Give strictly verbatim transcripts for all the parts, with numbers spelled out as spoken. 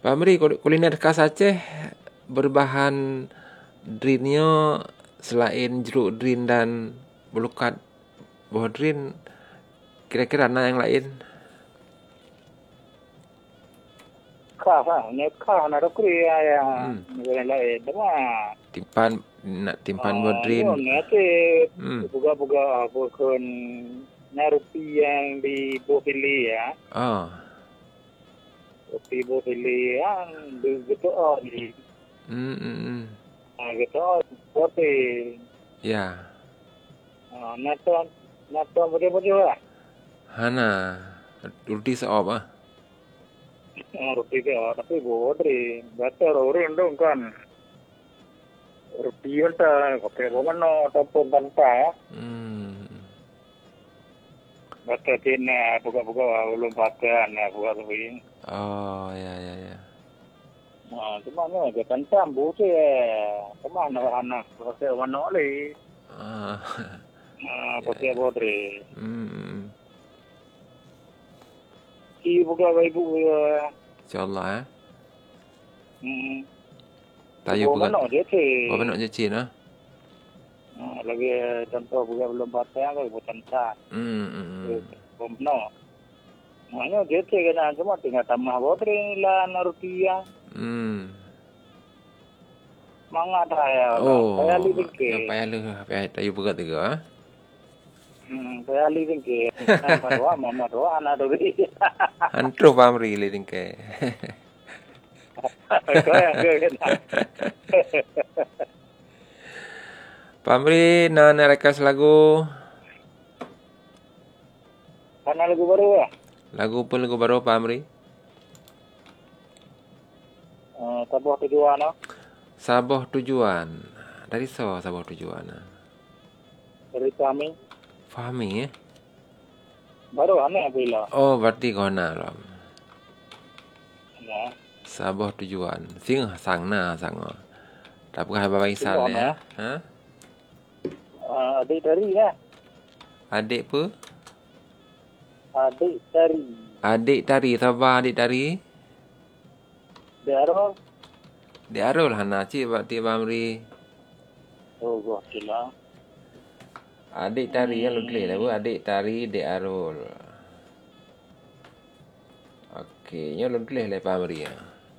Pamri, kuliner khas Aceh berbahan drinnya selain jeruk drin dan belukat buah drin, kira-kira ada yang lain? Khas ah, ni khas nak kuri yang negara lain, dah. Timpan nak timpan buah drin. Oh, nanti buka-buka bukan narupi yang di Bopili ya. Oh. Di Bopili yang di gitu oh di. Hmm, hmm. Ah, gitu oh, Bopi. Ya. Ah, naton, naton boleh-boleh lah. Hana, roti seop ah. Roti ke, tapi bodri. Betul orang dong kan. Roti ada, kopi mana ataupun tanpa. Hmm. Betul tina buka-buka belum pakai, nak buka lebih. Oh, ya ya ya. Ah, cuma ni je tanpa buci. Kemana anak kopi mana lagi? Ah. Ah, kopi bodri. Hmm. Ki buka ibu ya. InsyaAllah eh. Hmm. Tayu bukan. Mana je sih? Apa nak cuci nah? Ah, lagi contoh buka belum pakai kan bukan sah. Hmm. hmm. Bomno. Mana je sih kena cuma tinggal tambah bodri lah rupiah. Hmm. Mangga dah ya. Oh. Saya lihat ke. Yang payah lu, payah tayu buka tiga ah. Hmm, saya lihat ke. Mama mama doa anak doa. Antro Pamri leading ke. Pamri na narekas lagu. Mana lagu baru ya? Lagu pun lagu baru Pamri. Uh, Sabuh tujuan no? Sabuh tujuan. Dari so Sabuh tujuan. Dari kami. Fahami eh? Baru aneh bila. Oh, berarti kau nak ram. Ya. Sabuh tujuan. Sing sang na sang. Tak bukan apa isal ya? Ha? Uh, adik dari ya. Adik apa? Adik dari. Adik tari, sabar adik tari. Darul. Darul hana cik berarti Pamri. Oh, gua kira. Adik tari yang lu tulis lah bu. Adik tari Darul. Okey, yang lu tulis lah Pamri ya.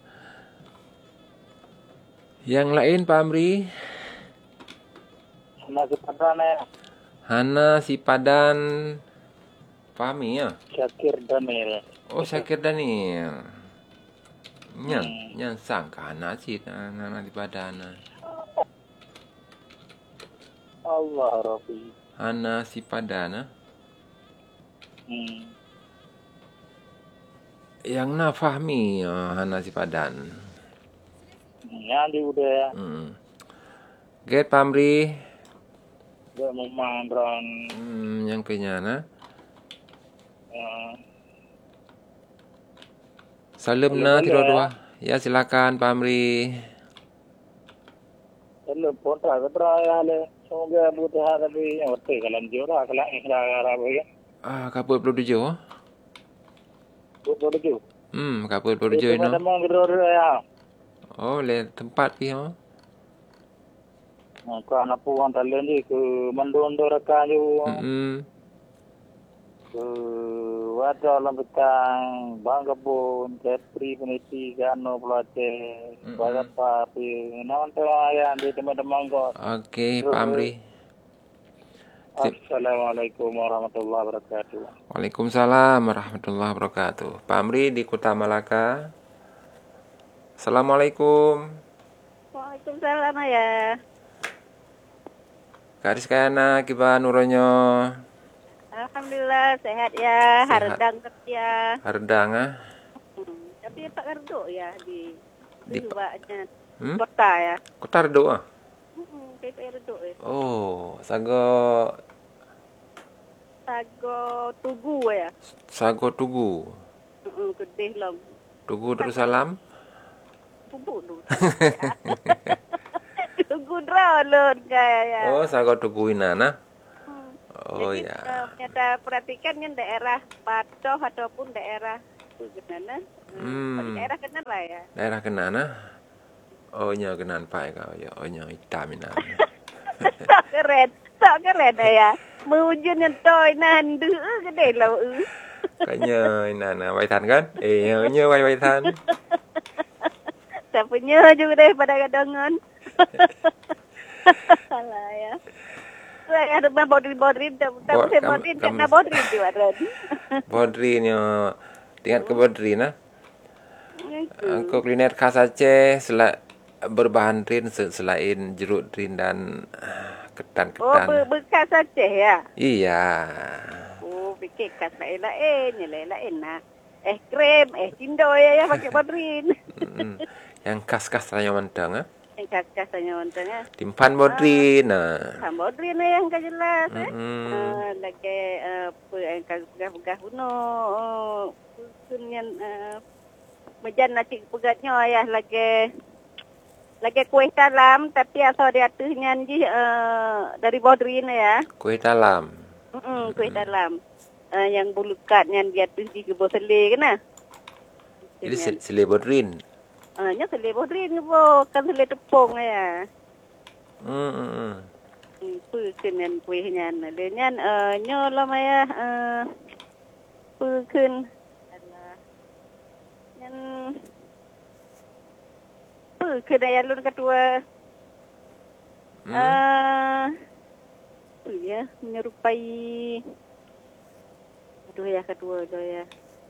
Yang lain Pamri? Hana si Padan ya. Hana si Padan. Pahami ya? Syakir Daniel. Oh, Syakir Daniel. Nyang, Hmm. nyang sangka Hana si Hana si Padan. Allah Rabbi. Hana si Padan. Hmm. Yang na fahmi uh, Hana si Padan. Yang di udah. Hmm. Get Pamri. Dia memandang. Hmm, yang kenyana. Uh, Salam na tidur dua. Ya silakan Pamri. Telepon tak keterangan le. Semoga butuh tapi yang betul kalau jurah kalau ikhlas apa ya. Ah, kapal perlu tujuh. Butuh tujuh. Hmm, kapal perlu tujuh Itu no. memang gedor ya. Oh, le tempat pi ho. Nah, kalau anak puan talen di ke Mandondo rekan ju. Hmm. Ke wadah dalam petang bang kebun Kepri peniti kano pelate berapa pi nawan tu ayah di teman-teman kau. Okey, Pamri. Assalamualaikum warahmatullahi wabarakatuh. Waalaikumsalam warahmatullahi wabarakatuh. Pamri di Kota Malaka. Assalamualaikum. Waalaikumsalam ya. Karis kayana kiba nuronyo. Alhamdulillah sehat ya. Sehat. Hardang kerja. Hardang ah. Hmm. Tapi Pak Gardo ya di Di di luarnya Hmm? kota ya. Kota Redo ah. Hmm, P P Redo ya. Oh, sago Sago Tugu ya. sago Tugu. Heeh, gede long. Tugu Darussalam. Tugu dulu. Tugu drolon kayak. Oh, sago Tugu Inana. Oh Jadi ya. uh, kita perhatikan kan daerah Patoh ataupun daerah Kenana. Hmm. Pada daerah kenal lah ya. Daerah kenan ah. Oh nya kenan pai kau ya. Oh nya hitam ina. Tak keren. Tak keren ya. Mewujud yang toy nandu gede lah. Kanya ina na wai tan kan? Eh nya nya wai wai tan. Tak punya juga daripada kadangan. Alah ya. Saya ada bodrin-bodrin. Tak Bo- boleh kam- bodrin. kam- Kena bodrin juga. Bodri nya tingkat ke Bodri nah. Angko kuliner khas Aceh sela berbahan drin se- selain jeruk drin dan ah, Oh, ketan-ketan. ber- bekas Aceh ya? Iya. Oh, fikir khas lain-lain. Yang lain-lain lah. Eh krem, eh cindol ya, ya pakai bodrin. Mm-mm. Yang khas-khas Raya Mentang ah. Yang khas-khas hanya untuk ya. Timpan Bodri nah. Kan bodrin lah yang tak jelas. Eh? Mm-mm. Uh, lagi uh, apa yang kau pegah-pegah bunuh. Kemudian uh, mejan nasi pegatnya ya lagi lagi kuih talam tapi asal di atasnya ni uh, dari bodrin ya. Kuih talam. Mm kuih talam. Uh, yang bulukatnya di atas di kebun selai kena. Jadi se- sele Bodrin. Ah, nya selai bodrin ke bo, kan selai tepung ya. Mm-mm. Hmm, peukeun kuihnya. Dia uh, nya lama ya uh, peukeun adalah yang peukeun ya lun kedua. Hmm. Ah, apa ya menyerupai aduh ya kedua aduh ya.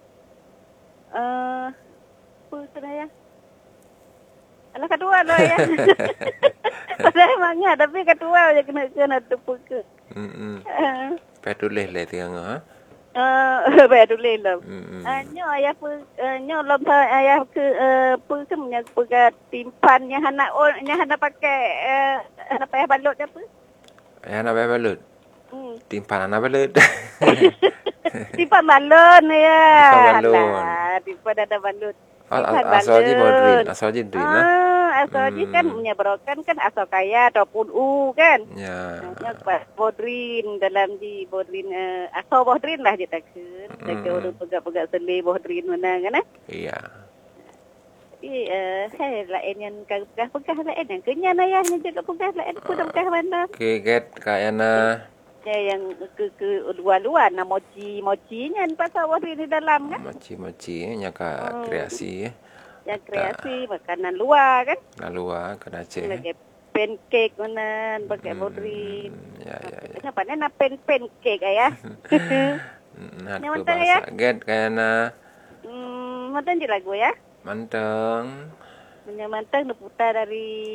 Eh, peukeun ya. Alah kedua dah ya. Padahal mangga tapi kedua aja kena kena tepuk ke. Mm-mm. Eh, Pedulih le tiang ah. eh baru lelam. Mm-mm. Ah, nyo ayah pu nyo lom ayah ke pu ke punya pegat timpan yang anak yang anak pakai eh anak payah balut apa? Ayah nak bayar balut. Hmm. Timpan anak balut. Timpan balon ya. Timpan balon. Alah, timpan ada balut. Al- Timpan al- Asal je balon. Bodrin, asal je Drin lah. Ah, asal je kan Hmm. menyebabkan kan asal kaya ataupun u kan. Ya. Nya bodrin dalam di bodrin uh, asal bodrin lah dia takkan. Hmm. Jaga orang pegak-pegak selai bodrin mana kan eh. Iya. Tapi eh hey, lain yang pegah-pegah lain yang kenyan ayahnya juga pegah lain pun dah pegah mana. Okey, get kayana Ya yang ke ke luar-luar na mochi mochinya pasal bodrin di dalam kan. mochi-mochi nya ka Hmm. kreasi eh. Yang kreasi makanan luar kan. Lalu ah ke Aceh. Lagi pancake mana pakai bodrin. Hmm, ya ya ya. Kenapa nak pen pancake ayah? Nah, Yang ke mantap ya? bahasa get kayana Hmm, mantap je lagu ya. manteng. Menyamantang diputar dari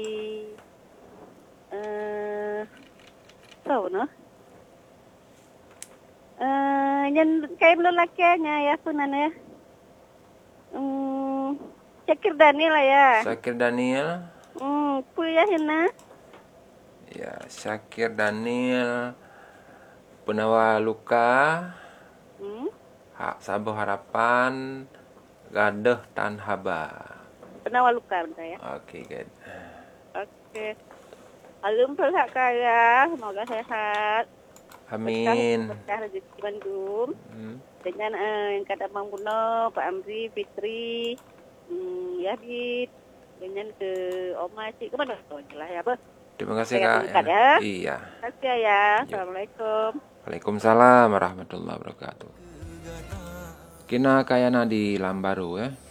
eh tahu no. Eh yang kayak belum lakinya ya sunan ya. Hmm, Syakir Daniel lah ya. Syakir Daniel. Hmm, kuliah hina. Ya, Syakir Daniel Penawa Luka, Hmm, ha, Sabuh Harapan, Gaduh Tan Haba. penawar luka saya. Okey, good. Okey. Alum pelak kaya, semoga sehat. Amin. Berkah rezeki Bandung. Hmm. Dengan uh, yang kata Bang Buno, Pak Amri, Fitri, hmm, Yahid, dengan ke Oma Cik, ke mana? Oh, jelas ya, apa? Terima kasih Saya Kak. tungkat, ya. Iya. Terima kasih ya. Assalamualaikum. Waalaikumsalam warahmatullahi wabarakatuh. Kina kayana di Lambaru ya.